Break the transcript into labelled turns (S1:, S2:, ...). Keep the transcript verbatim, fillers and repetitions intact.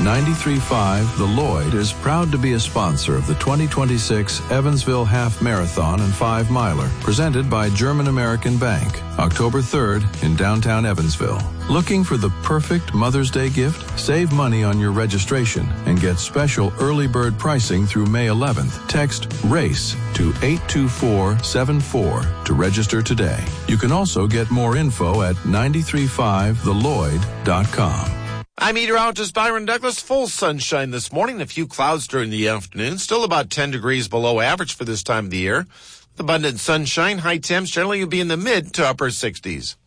S1: ninety-three point five The Lloyd is proud to be a sponsor of the twenty twenty-six Evansville Half Marathon and Five Miler, presented by German American Bank, October third in downtown Evansville. Looking for the perfect Mother's Day gift? Save money on your registration and get special early bird pricing through May eleventh. Text RACE to eight two four seven four to register today. You can also get more info at nine three five the lloyd dot com.
S2: I'm meteorologist Byron Douglas. Full sunshine this morning, a few clouds during the afternoon, still about ten degrees below average for this time of the year. With abundant sunshine, high temps generally will be in the mid to upper sixties.